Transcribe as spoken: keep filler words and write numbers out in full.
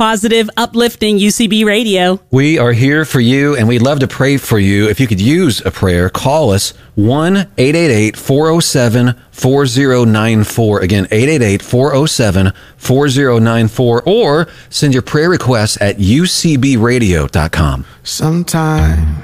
positive, uplifting U C B radio. We are here for you, and we'd love to pray for you. If you could use a prayer, call us one eight eight eight, four oh seven, four oh nine four. Again, eight eight eight, four oh seven, four oh nine four, or send your prayer requests at u c b radio dot com. Sometime